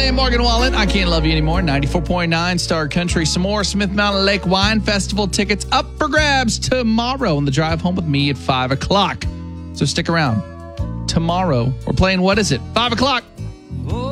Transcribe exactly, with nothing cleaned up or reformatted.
Riley and Morgan Wallen. I Can't Love You Anymore. ninety-four point nine Star Country. Some more Smith Mountain Lake Wine Festival tickets up for grabs tomorrow on the drive home with me at five o'clock. So stick around. Tomorrow, we're playing What Is It? five o'clock.